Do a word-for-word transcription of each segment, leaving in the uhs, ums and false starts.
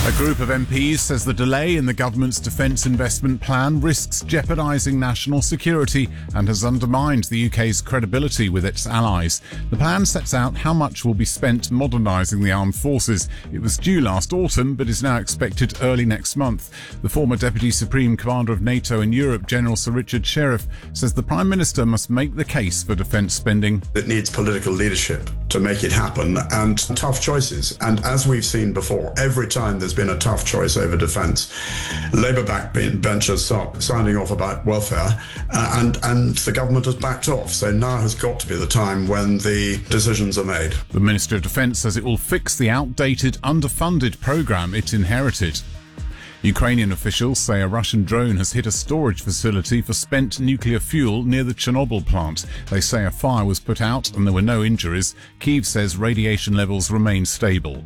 A group of M Ps says the delay in the government's defence investment plan risks jeopardising national security and has undermined the U K's credibility with its allies. The plan sets out how much will be spent modernising the armed forces. It was due last autumn, but is now expected early next month. The former Deputy Supreme Commander of NATO in Europe, General Sir Richard Sheriff, says the Prime Minister must make the case for defence spending. It needs political leadership to make it happen and tough choices. And as we've seen before, every time there's been a tough choice over defence, Labour backbenchers start sounding off about welfare, uh, and, and the government has backed off. So now has got to be the time when the decisions are made. The Minister of Defence says it will fix the outdated, underfunded programme it inherited. Ukrainian officials say a Russian drone has hit a storage facility for spent nuclear fuel near the Chernobyl plant. They say a fire was put out and there were no injuries. Kyiv says radiation levels remain stable.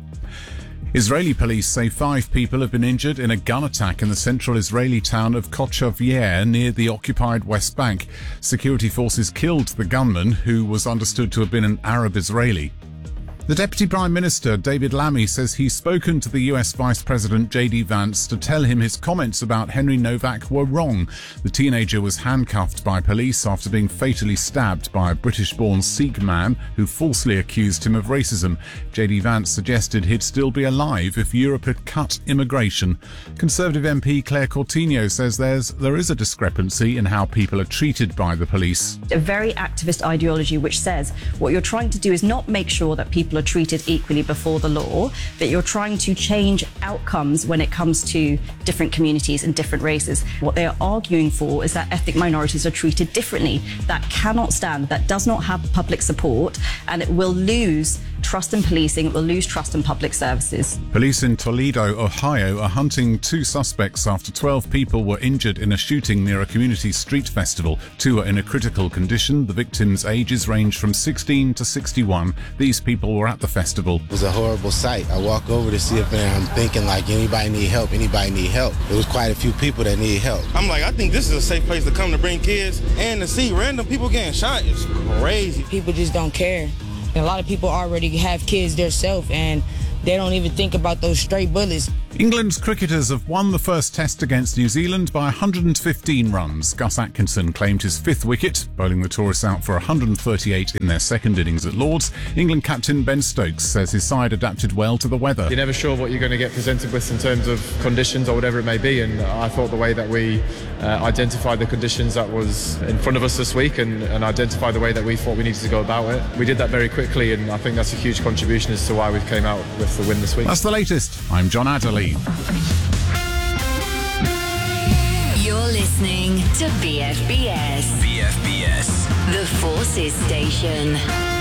Israeli police say five people have been injured in a gun attack in the central Israeli town of Kochav Yair near the occupied West Bank. Security forces killed the gunman, who was understood to have been an Arab Israeli. The Deputy Prime Minister, David Lammy, says he's spoken to the U S Vice President J D Vance to tell him his comments about Henry Novak were wrong. The teenager was handcuffed by police after being fatally stabbed by a British-born Sikh man who falsely accused him of racism. J D Vance suggested he'd still be alive if Europe had cut immigration. Conservative M P Claire Coutinho says there's there is a discrepancy in how people are treated by the police. A very activist ideology which says what you're trying to do is not make sure that people are treated equally before the law, that you're trying to change outcomes when it comes to different communities and different races. What they are arguing for is that ethnic minorities are treated differently. That cannot stand, that does not have public support, and it will lose trust in policing, it will lose trust in public services. Police in Toledo, Ohio are hunting two suspects after twelve people were injured in a shooting near a community street festival. Two are in a critical condition. The victims' ages range from sixteen to sixty-one. These people were at the festival. It was a horrible sight. I walk over to see if I'm thinking like anybody need help, anybody need help. There was quite a few people that need help. I'm like, I think this is a safe place to come to bring kids, and to see random people getting shot is crazy. People just don't care. A lot of people already have kids themselves, and they don't even think about those stray bullets. England's cricketers have won the first test against New Zealand by one hundred fifteen runs. Gus Atkinson claimed his fifth wicket, bowling the tourists out for one hundred thirty-eight in their second innings at Lord's. England captain Ben Stokes says his side adapted well to the weather. You're never sure what you're going to get presented with in terms of conditions or whatever it may be, and I thought the way that we uh, identified the conditions that was in front of us this week and, and identified the way that we thought we needed to go about it, we did that very quickly, and I think that's a huge contribution as to why we came out with the win this week. That's the latest. I'm John Adderley. You're listening to B F B S. B F B S. The Forces Station.